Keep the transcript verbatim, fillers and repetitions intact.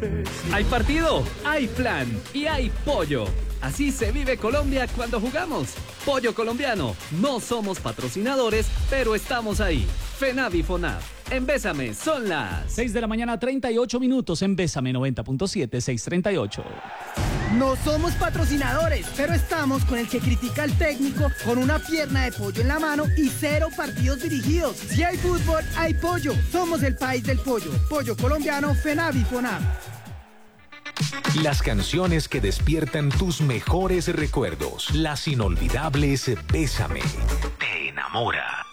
Hay partido, hay plan y hay pollo. Así se vive Colombia cuando jugamos. Pollo colombiano. No somos patrocinadores, pero estamos ahí. FENAVI FONAV. En Bésame son las seis de la mañana, treinta y ocho minutos. En Bésame noventa punto siete, seis treinta y ocho. No somos patrocinadores, pero estamos con el que critica al técnico con una pierna de pollo en la mano y cero partidos dirigidos. Si hay fútbol, hay pollo. Somos el país del pollo. Pollo colombiano, FENAVI FONAV. Las canciones que despiertan tus mejores recuerdos. Las inolvidables Bésame. Te enamora.